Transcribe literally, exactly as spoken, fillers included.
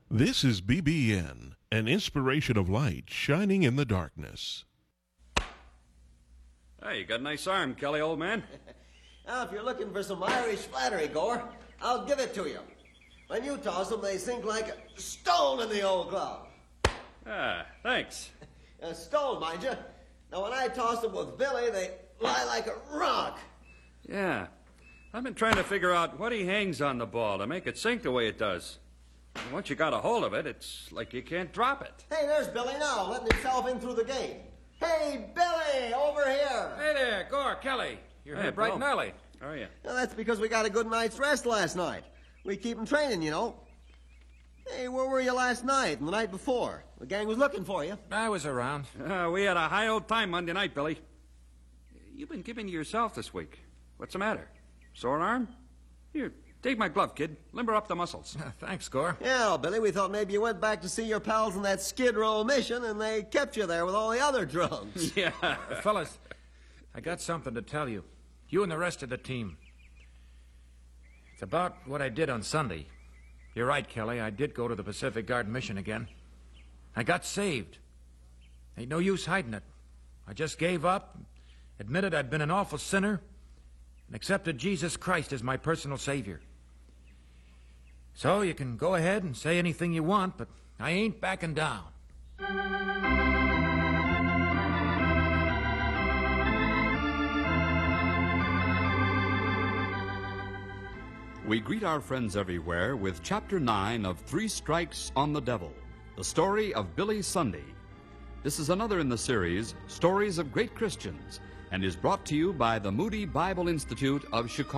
This is B B N, an inspiration of light shining in the darkness. Hey, you got a nice arm, Kelly, old man. Now, if you're looking for some Irish flattery, Gore, I'll give it to you. When you toss them, they sink like a stone in the old club. Ah, thanks. A stone, mind you. Now, when I toss them with Billy, they lie like a rock. Yeah. I've been trying to figure out what he hangs on the ball to make it sink the way it does. And once you got a hold of it, it's like you can't drop it. Hey, there's Billy now, letting himself in through the gate. Hey, Billy, over here. Hey there, Gore, Kelly. You're Hey, here bright and Bill. early. How are you? Well, that's because we got a good night's rest last night. We keep 'em training, you know. Hey, where were you last night and the night before? The gang was looking for you. I was around. Uh, we had a high old time Monday night, Billy. You've been giving to yourself this week. What's the matter? Sore arm? Here, take my glove, kid. Limber up the muscles. Thanks, Gore. Yeah, Billy, we thought maybe you went back to see your pals in that Skid Row mission and they kept you there with all the other drunks. Yeah. Uh, fellas, I got something to tell you. You and the rest of the team. It's about what I did on Sunday. You're right, Kelly. I did go to the Pacific Guard mission again. I got saved. Ain't no use hiding it. I just gave up, admitted I'd been an awful sinner, and accepted Jesus Christ as my personal Savior. So you can go ahead and say anything you want, but I ain't backing down. We greet our friends everywhere with Chapter nine of Three Strikes on the Devil, the story of Billy Sunday. This is another in the series, Stories of Great Christians, and is brought to you by the Moody Bible Institute of Chicago.